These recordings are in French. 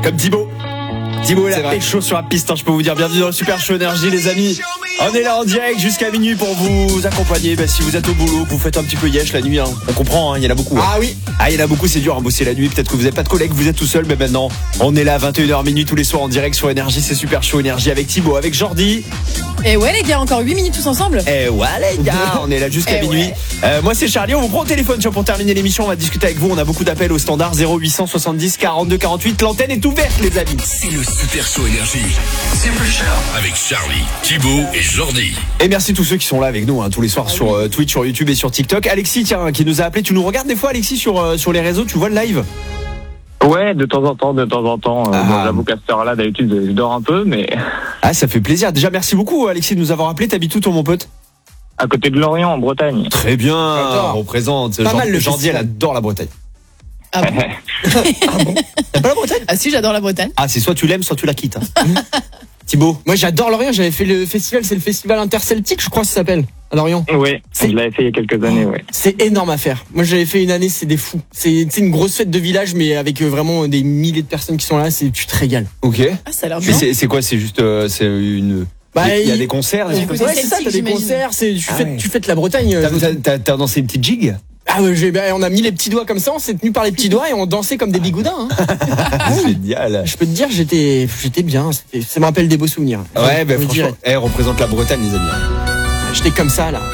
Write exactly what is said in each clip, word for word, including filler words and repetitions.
Comme Thibaut. Thibaut, il C'est a vrai. fait chaud sur la piste, hein, je peux vous dire. Bienvenue dans le Super Show Énergie, les amis. On est là en direct jusqu'à minuit pour vous accompagner. Bah, si vous êtes au boulot, que vous faites un petit peu yesh la nuit, hein. On comprend, hein, il y en a beaucoup. hein. Ah oui. Ah, il y en a beaucoup, c'est dur à bosser la nuit. Peut-être que vous n'avez pas de collègues, vous êtes tout seul, mais maintenant, on est là à vingt et une heures minuit tous les soirs en direct sur Énergie. C'est Super Show Énergie avec Thibaut, avec Jordi. Et ouais les gars, encore huit minutes tous ensemble. Eh ouais les gars, on est là jusqu'à Eh minuit. ouais. Euh, moi c'est Charlie, on vous prend au téléphone tiens, pour terminer l'émission, on va discuter avec vous. On a beaucoup d'appels au standard zéro huit cent soixante-dix quarante-deux quarante-huit. L'antenne est ouverte les amis. C'est le Super Show Énergie. Super Show avec Charlie, Thibaut et Jordi. Et merci tous ceux qui sont là avec nous hein, tous les soirs sur euh, Twitch, sur YouTube et sur TikTok. Alexis tiens, qui nous a appelé, tu nous regardes des fois Alexis sur, euh, sur les réseaux, tu vois le live? Ouais, de temps en temps, de temps en temps. Euh, Ah. bon, j'avoue qu'à cette heure-là, d'habitude, je dors un peu, mais Ah ça fait plaisir, déjà merci beaucoup Alexis de nous avoir appelé. T'habites où toi mon pote? à côté de Lorient, en Bretagne. Très bien, J'adore. on représente Pas Jean- mal, le Jordi, elle festival. adore la Bretagne. Ah bon? T'as pas la Bretagne? Ah si, j'adore la Bretagne. Ah c'est soit tu l'aimes soit tu la quittes hein. Thibaut? Moi j'adore Lorient, j'avais fait le festival, c'est le festival interceltique je crois que ça s'appelle, à Lorient. Ouais, C'est- je l'avais fait il y a quelques années, ouais. C'est énorme à faire. Moi j'avais fait une année, c'est des fous. C'est c'est une grosse fête de village mais avec euh, vraiment des milliers de personnes qui sont là, c'est tu te régales. Ok. Ah ça a l'air Mais bien. c'est c'est quoi? C'est juste euh, c'est une. Bah, il y a il- des concerts. des Ouais, trucs comme ça côté c'est ça, celtique, t'as des j'imagine. concerts, c'est tu Ah fais ouais. tu fêtes la Bretagne. euh, T'as- t'as- T'as t'as dansé une petite gigue? Ah ouais, j'ai- bah, on a mis les petits doigts comme ça, on s'est tenu par les petits doigts et on dansait comme des bigoudins. hein. Génial. Je peux te dire, j'étais j'étais bien, c'était- ça me rappelle des beaux souvenirs. Ouais, Je- bah je le franchement, dirais. elle représente la Bretagne, les amis. J'étais comme ça là.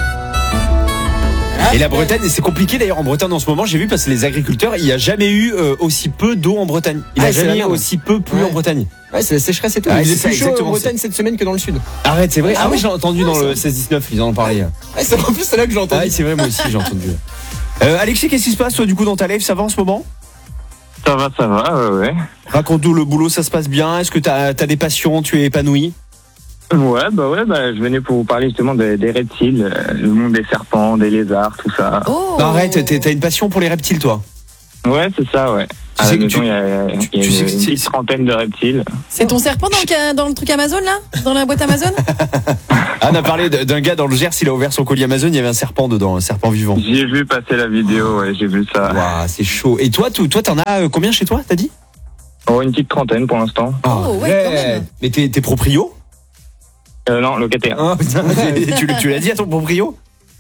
Et la Bretagne, c'est compliqué d'ailleurs en Bretagne en ce moment. J'ai vu parce que les agriculteurs, il n'y a jamais eu euh, aussi peu d'eau en Bretagne. Il n'y Ah, a c'est jamais la eu merde. aussi peu plu Ouais. en Bretagne. Ouais, c'est la sécheresse et tout. Ouais, Il c'est faisait ça, plus chaud exactement, en Bretagne cette semaine que dans le sud. Arrête, c'est vrai. Ah, Ah oui, ouais. j'ai entendu dans le seize dix-neuf, ils en ont parlé. Ouais, c'est en plus c'est là que j'ai Ah, entendu. oui, c'est vrai, moi aussi j'ai entendu. Euh, Alexis, qu'est-ce qui se passe toi du coup dans ta life? Ça va en ce moment? Ça va, ça va, ouais, ouais. Raconte-nous le boulot, ça se passe bien? Est-ce que t'as as des passions? Tu es épanoui? Ouais, bah ouais, bah je venais pour vous parler justement des, des reptiles, euh, le monde des serpents, des lézards, tout ça. Oh. Bah, arrête, t'es- t'as une passion pour les reptiles toi? Ouais, c'est ça, ouais. Tu À sais la que maison, tu- il y a, il y a tu- tu une, sais que une c'est- petite trentaine de reptiles. C'est ton serpent dans le, ca- dans le truc Amazon là? Dans la boîte Amazon? Ah, on a parlé de- d'un gars dans le Gers, il a ouvert son colis Amazon, il y avait un serpent dedans, un serpent vivant. J'ai vu passer la vidéo, ouais, j'ai vu ça. Waouh, c'est chaud. Et toi, tu- toi, t'en as euh, combien chez toi, t'as dit? Oh, une petite trentaine pour l'instant. Oh, ouais, quand même. Mais t'es t'es proprio? Euh, non, locataire. Ah, putain, tu, tu l'as dit à ton proprio?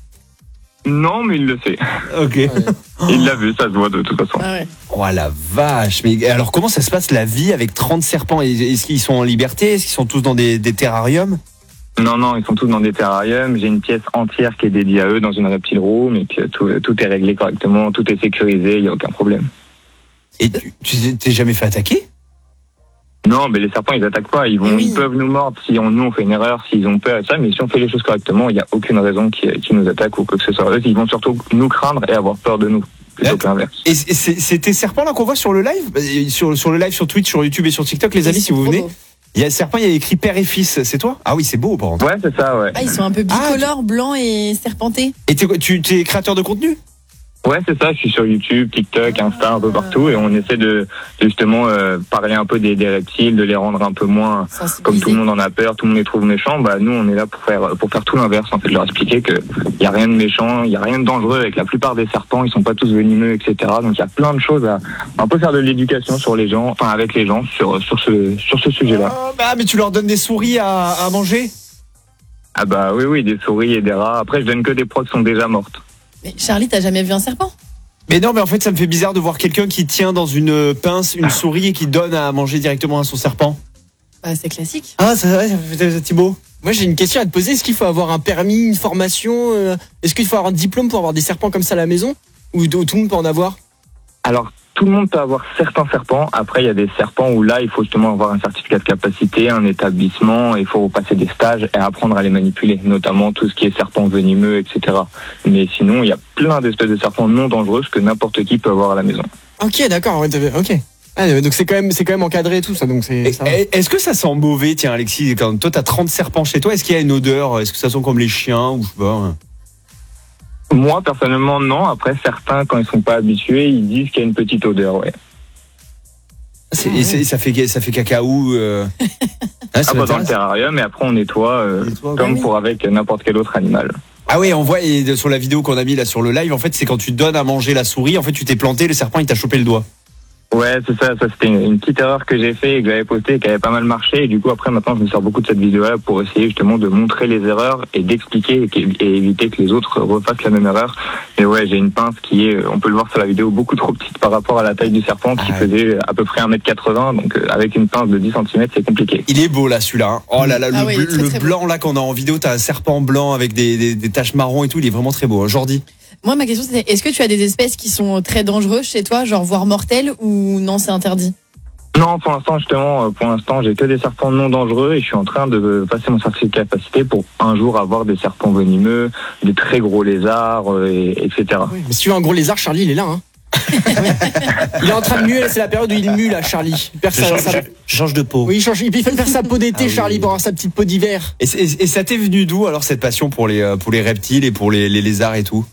Non, mais il le sait. Ok. Il l'a vu, ça se voit de toute façon. Ah ouais. Oh la vache. Mais alors, comment ça se passe la vie avec trente serpents? Est-ce qu'ils sont en liberté? Est-ce qu'ils sont tous dans des, des terrariums? Non, non, ils sont tous dans des terrariums. J'ai une pièce entière qui est dédiée à eux dans une reptile room et puis euh, tout, tout est réglé correctement, tout est sécurisé, il n'y a aucun problème. Et tu tu t'es jamais fait attaquer? Non, mais les serpents, ils attaquent pas. Ils vont, Oui. ils peuvent nous mordre si on, nous on fait une erreur, s'ils ont peur et ça. Mais si on fait les choses correctement, il n'y a aucune raison qu'ils qu'ils nous attaquent ou quoi que ce soit. Eux, ils vont surtout nous craindre et avoir peur de nous, plutôt Ouais. que l'inverse. Et c'est c'est tes serpents là qu'on voit sur le live? Bah, sur, sur le live sur Twitch, sur YouTube et sur TikTok, les amis, si vous Trop venez. beau. Il y a un serpent, il y a écrit père et fils. C'est toi? Ah oui, c'est beau, par contre. Ouais, c'est ça, ouais. Ah, ils sont un peu bicolores, blancs et serpentés. Et t'es, tu es créateur de contenu? Ouais, c'est ça. Je suis sur YouTube, TikTok, Insta, un peu partout et on essaie de, de justement euh, parler un peu des, des reptiles, de les rendre un peu moins comme tout le monde en a peur, tout le monde les trouve méchants. Bah nous, on est là pour faire pour faire tout l'inverse, en fait, de leur expliquer que il y a rien de méchant, il y a rien de dangereux avec la plupart des serpents. Ils sont pas tous venimeux, et cetera. Donc il y a plein de choses à un peu faire de l'éducation sur les gens, enfin avec les gens sur sur ce sur ce sujet-là. Ah, bah, mais tu leur donnes des souris à, à manger? Ah bah oui, oui, des souris et des rats. Après, je donne que des proies qui sont déjà mortes. Mais Charlie, t'as jamais vu un serpent? Mais non, mais en fait, ça me fait bizarre de voir quelqu'un qui tient dans une pince une souris et qui donne à manger directement à son serpent. Bah, c'est classique. Ah, c'est vrai, ça fait Thibaut. Moi j'ai une question à te poser, est-ce qu'il faut avoir un permis, une formation, euh, est-ce qu'il faut avoir un diplôme pour avoir des serpents comme ça à la maison? Ou tout le monde peut en avoir? Alors, tout le monde peut avoir certains serpents. Après, il y a des serpents où là, il faut justement avoir un certificat de capacité, un établissement, il faut passer des stages et apprendre à les manipuler, notamment tout ce qui est serpents venimeux, et cetera. Mais sinon, il y a plein d'espèces de serpents non dangereux que n'importe qui peut avoir à la maison. Ok, d'accord, ouais, t'avais- ok. Ah, donc c'est quand même c'est quand même encadré et tout ça, donc c'est. Et- ça va. et- Est-ce que ça sent mauvais, tiens, Alexis, quand toi t'as trente serpents chez toi, est-ce qu'il y a une odeur? Est-ce que ça sent comme les chiens ou je sais pas? hein Moi, personnellement, non. Après, certains, quand ils sont pas habitués, ils disent qu'il y a une petite odeur, ouais. C'est- et c'est- ça fait ça fait cacaou. Euh... Ah, ça Ah, pas dans le m'intéresse. terrarium, et après, on nettoie, euh, On nettoie, comme bah oui. pour avec n'importe quel autre animal. Ah oui, on voit et de- sur la vidéo qu'on a mis là sur le live, en fait, c'est quand tu donnes à manger la souris, en fait, tu t'es planté, le serpent il t'a chopé le doigt. Ouais, c'est ça. Ça, c'était une, une petite erreur que j'ai fait et que j'avais postée et qui avait pas mal marché. Et du coup, après, maintenant, je me sers beaucoup de cette vidéo-là pour essayer justement de montrer les erreurs et d'expliquer et, et éviter que les autres refassent la même erreur. Et ouais, j'ai une pince qui est, on peut le voir sur la vidéo, beaucoup trop petite par rapport à la taille du serpent qui Ah, faisait à peu près un mètre quatre-vingts. Donc, euh, avec une pince de dix centimètres, c'est compliqué. Il est beau là celui-là. Hein. Oh là là, Ah le, oui, bleu- très, le très beau. blanc là qu'on a en vidéo, t'as un serpent blanc avec des, des, des taches marron et tout, il est vraiment très beau. Hein. Jordi. Moi, ma question c'était, est-ce que tu as des espèces qui sont très dangereuses chez toi, genre voire mortelles, ou non, c'est interdit? Non, pour l'instant, justement, euh, pour l'instant, j'ai que des serpents non dangereux et je suis en train de passer mon certificat de capacité pour un jour avoir des serpents venimeux, des très gros lézards, euh, et, etc. Oui, mais si tu veux un gros lézard, Charlie, il est là. Hein. Il est en train de muer, c'est la période où il mue là, Charlie. Il perd Je sa- change, sa- je- je change de peau. Oui, il change. Il fait faire sa peau d'été, Ah oui. Charlie, pour avoir sa petite peau d'hiver. Et, c'est- et ça t'est venu d'où alors cette passion pour les, euh, pour les reptiles et pour les, les lézards et tout?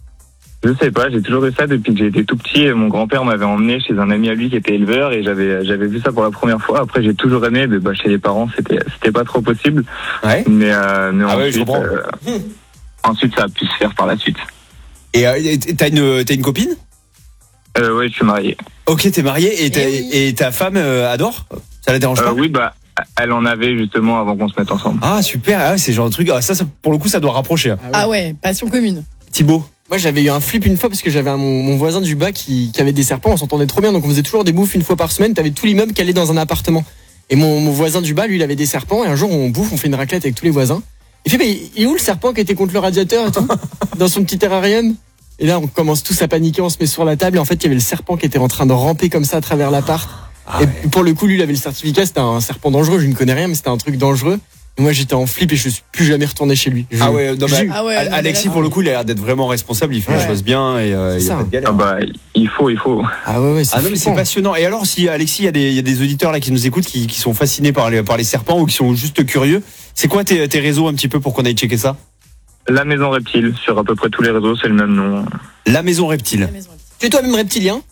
Je sais pas, j'ai toujours eu ça depuis que j'ai été tout petit. Mon grand-père m'avait emmené chez un ami à lui qui était éleveur et j'avais j'avais vu ça pour la première fois. Après, j'ai toujours aimé, mais bah, chez les parents, c'était c'était pas trop possible. Ouais. Mais, euh, mais Ah ouais, je ensuite, comprends. euh, ensuite, ça a pu se faire par la suite. Et euh, et t'as une, t'as une copine? Euh, ouais, je suis marié. Ok, t'es marié et, t'as- Eh oui. et ta femme euh, adore? Ça la dérange Euh, pas? oui, bah, elle en avait justement avant qu'on se mette ensemble. Ah super, ah, ouais, c'est le genre de truc. Ah, ça, ça, pour le coup, ça doit rapprocher. Hein. Ah ouais, passion commune. Thibaut. Moi, j'avais eu un flip une fois parce que j'avais un- mon, mon voisin du bas qui, qui avait des serpents. On s'entendait trop bien, donc on faisait toujours des bouffes une fois par semaine. T'avais tout l'immeuble qui allait dans un appartement. Et mon, mon voisin du bas, lui, il avait des serpents. Et un jour, on bouffe, on fait une raclette avec tous les voisins. Il fait, mais il est où le serpent qui était contre le radiateur et tout, dans son petit terrarium? Et là, on commence tous à paniquer, on se met sur la table. Et en fait, il y avait le serpent qui était en train de ramper comme ça à travers l'appart. Ah et ouais. pour le coup, lui, il avait le certificat. C'était un serpent dangereux. Je ne connais rien, mais c'était un truc dangereux. Et moi, j'étais en flip et je suis plus jamais retourné chez lui. Je- Ah ouais, non, mais je- Ah ouais, Al- non, mais Alexis, là- pour le coup, il a l'air d'être vraiment responsable. Il fait les Ouais. choses bien et euh, il y C'est a ça. pas de galère. Ah bah, il faut, il faut. Ah ouais, ouais, c'est Ah non, mais c'est flippant. passionnant. Et alors, si Alexis, il y a des, il y a des auditeurs là qui nous écoutent, qui, qui sont fascinés par les, par les serpents ou qui sont juste curieux, c'est quoi tes, tes réseaux un petit peu pour qu'on aille checker ça? La maison reptile, sur à peu près tous les réseaux, c'est le même nom. La Maison Reptile. La maison. Tu es toi-même reptilien?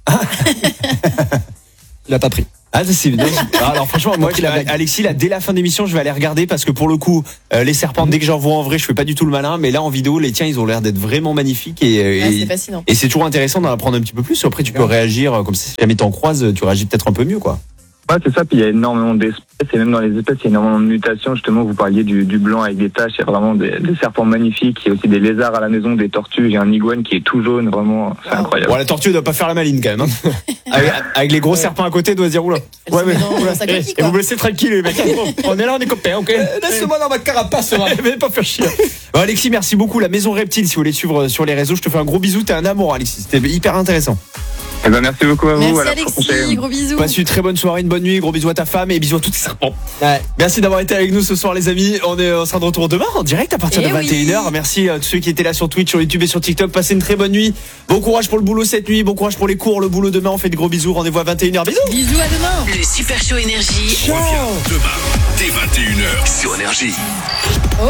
Il a pas pris. Ah, ça, c'est bien. Ah, alors franchement, moi, pris la blague. Alexis, là, dès la fin d'émission, je vais aller regarder parce que pour le coup, euh, les serpents, dès que j'en vois en vrai, je fais pas du tout le malin, mais là, en vidéo, les tiens, ils ont l'air d'être vraiment magnifiques et, Ah, et, c'est fascinant. et c'est toujours intéressant d'en apprendre un petit peu plus. Après, tu peux réagir, euh, comme si jamais t'en croises, tu réagis peut-être un peu mieux, quoi. Ouais, c'est ça. Puis il y a énormément d'espèces et même dans les espèces, il y a énormément de mutations. Justement, vous parliez du, du blanc avec des taches. Il y a vraiment des, des serpents magnifiques. Il y a aussi des lézards à la maison, des tortues. J'ai un iguane qui est tout jaune. Vraiment, c'est Wow. incroyable. Bon, la tortue elle doit pas faire la maline quand même. Hein. avec, avec les gros serpents à côté, elle doit se dire oula. Elle se met dans- oula. dans sa Et- coquille, et quoi. vous me laissez tranquille, les mecs. On est là, on est copains, ok. Laisse-moi dans ma carapace, Venez pas faire chier. Bon, Alexis, merci beaucoup. La Maison Reptile, si vous voulez suivre sur les réseaux, je te fais un gros bisou. T'es un amour, Alexis. C'était hyper intéressant. Eh ben, merci beaucoup à vous. Merci à la Alexis, prochaine. gros bisous. Passe une très bonne soirée, une bonne nuit. Gros bisous à ta femme et bisous à tous les serpents. Ouais. Merci d'avoir été avec nous ce soir, les amis. On, est, on sera de retour demain en direct à partir Eh de oui. vingt et une heures. Merci à tous ceux qui étaient là sur Twitch, sur YouTube et sur TikTok. Passez une très bonne nuit. Bon courage pour le boulot cette nuit. Bon courage pour les cours, le boulot demain. On fait de gros bisous. Rendez-vous à vingt et une heures. Bisous. Bisous, à demain. Le Super Show Énergie. Reviens demain, dès vingt et une heures sur Énergie. Oh, oh.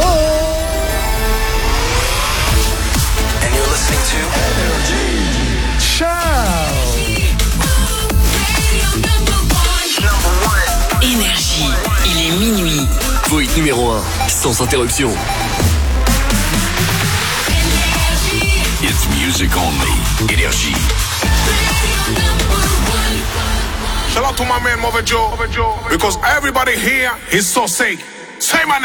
Énergie. Il est minuit. Voït numéro un, sans interruption. It's music only. Énergie. Shout out to my man Mother Joe, because everybody here is so sick. Say my name.